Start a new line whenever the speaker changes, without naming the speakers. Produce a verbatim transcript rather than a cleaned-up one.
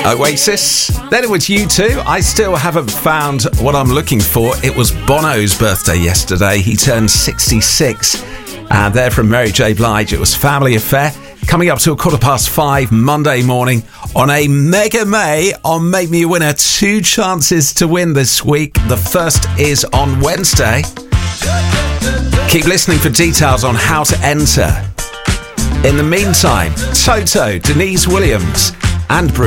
Oasis. Then it was U two. I still haven't found what I'm looking for. It was Bono's birthday yesterday. He turned sixty-six. And there from Mary J. Blige, it was Family Affair. Coming up to a quarter past five Monday morning on a Mega May on Make Me a Winner. Two chances to win this week. The first is on Wednesday. Keep listening for details on how to enter. In the meantime, Toto, Denise Williams and Bruce